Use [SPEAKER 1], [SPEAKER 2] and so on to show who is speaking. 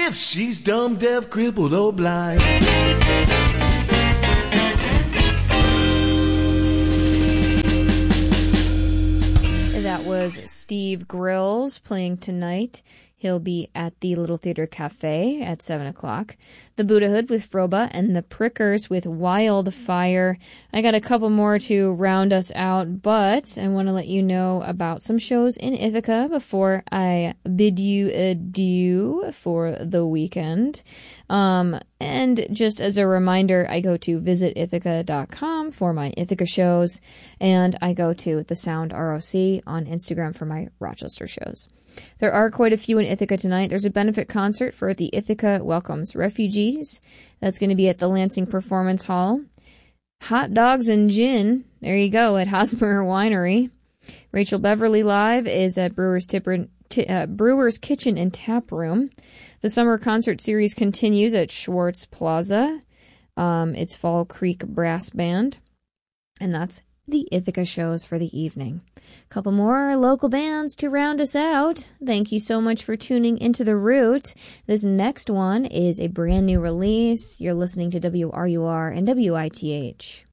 [SPEAKER 1] if she's dumb, deaf, crippled, or blind.
[SPEAKER 2] That was Steve Grills playing tonight. He'll be at the Little Theater Cafe at 7 o'clock. The Buddhahood with Froba and the Prickers with Wildfire. I got a couple more to round us out, but I want to let you know about some shows in Ithaca before I bid you adieu for the weekend. And just as a reminder, I go to visitithaca.com for my Ithaca shows, and I go to The Sound ROC on Instagram for my Rochester shows. There are quite a few in Ithaca tonight. There's a benefit concert for the Ithaca Welcomes Refugees. That's going to be at the Lansing Performance Hall. Hot Dogs and Gin, there you go, at Hosmer Winery. Rachel Beverly Live is at Brewer's Kitchen and Tap Room. The summer concert series continues at Schwartz Plaza. It's Fall Creek Brass Band. And that's the Ithaca shows for the evening. A couple more local bands to round us out. Thank you so much for tuning into The Root. This next one is a brand new release. You're listening to WRUR and WITH.